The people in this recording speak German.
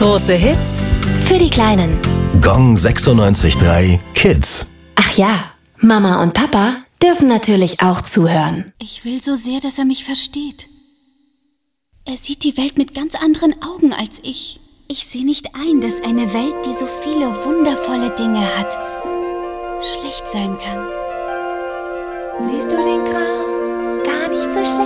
Große Hits für die Kleinen. Gong 96.3 Kids. Ach ja, Mama und Papa dürfen natürlich auch zuhören. Ich will so sehr, dass er mich versteht. Er sieht die Welt mit ganz anderen Augen als ich. Ich sehe nicht ein, dass eine Welt, die so viele wundervolle Dinge hat, schlecht sein kann. Siehst du den Kram? Gar nicht so schlecht.